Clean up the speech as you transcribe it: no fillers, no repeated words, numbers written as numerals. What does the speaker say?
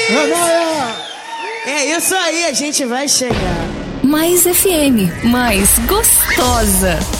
É isso aí, a gente vai chegar. Mais FM, mais gostosa.